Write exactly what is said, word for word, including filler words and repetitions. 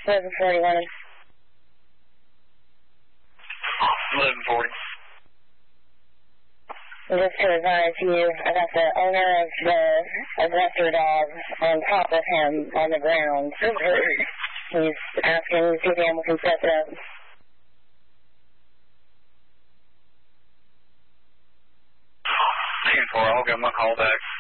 eleven forty-one. eleven forty. Just to advise you, I got the owner of the aggressor dog on top of him on the ground. He's asking if the animal can step it up. ten four, I'll give him a call back.